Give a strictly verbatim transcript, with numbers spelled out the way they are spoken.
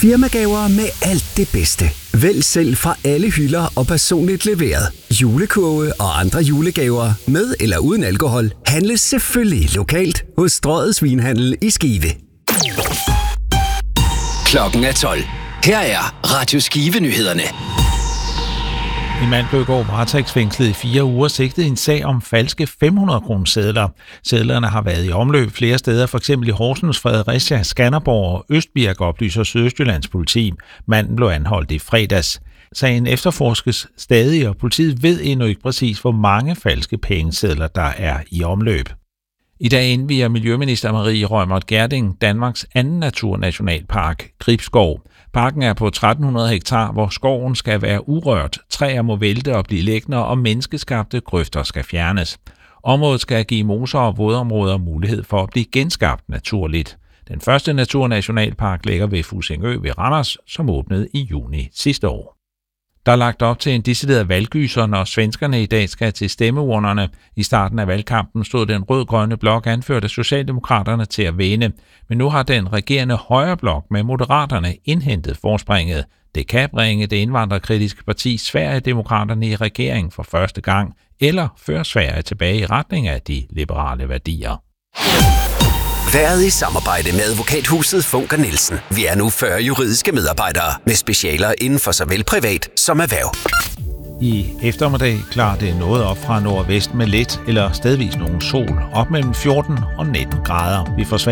Firmagaver med alt det bedste. Vælg selv fra alle hylder og personligt leveret. Julekurve og andre julegaver med eller uden alkohol handles selvfølgelig lokalt hos Strøget Svinhandel i Skive. Klokken er tolv. Her er Radio Skive-nyhederne. En mand blev i går varetægtsfængslet i fire uger sigtet i en sag om falske fem hundrede kroner sedler. Sedlerne har været i omløb flere steder, f.eks. i Horsens, Fredericia, Skanderborg og Østbirk, oplyser Sydøstjyllands politi. Manden blev anholdt i fredags. Sagen efterforskes stadig, og politiet ved endnu ikke præcis, hvor mange falske pengesedler der er i omløb. I dag indviger Miljøminister Marie Reumert Gjerding Danmarks anden naturnationalpark, Gribskov. Parken er på tretten hundrede hektar, hvor skoven skal være urørt, træer må vælte og blive liggende, og menneskeskabte grøfter skal fjernes. Området skal give moser og vådområder mulighed for at blive genskabt naturligt. Den første naturnationalpark ligger ved Fussingø ved Randers, som åbnede i juni sidste år. Der er lagt op til en decideret valggyser, når svenskerne i dag skal til stemmeurnerne. I starten af valgkampen stod den rød-grønne blok anført af Socialdemokraterne til at vinde, men nu har den regerende højre blok med Moderaterne indhentet forspringet. Det kan bringe det indvandrerkritiske parti Sverigedemokraterne i regering for første gang, eller føre Sverige tilbage i retning af de liberale værdier. Været i samarbejde med advokathuset Funker Nielsen. Vi er nu fyrre juridiske medarbejdere med specialer inden for såvel privat som erhverv. I eftermiddag klarer det noget op fra nordvest med lidt eller stedvis nogen sol, op mellem fjorten og nitten grader. Vi får